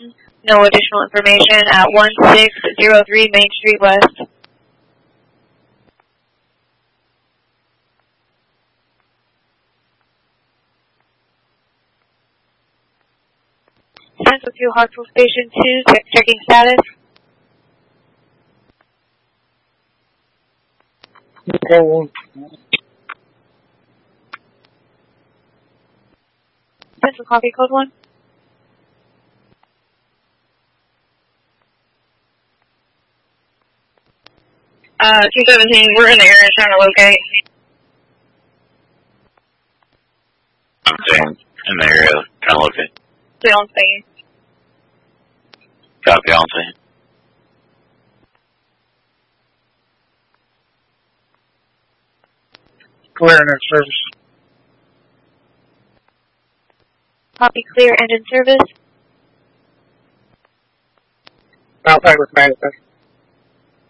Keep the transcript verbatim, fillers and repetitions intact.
No additional information at one six zero three Main Street West. Central two, Hartsville Station two, checking status. Central copy, code one. Uh, two seventeen, we're in the area trying to locate. I'm saying in the area trying to locate. Stay on scene. Copy, on scene. Clear and in service. Copy, clear and in service. Contact with management.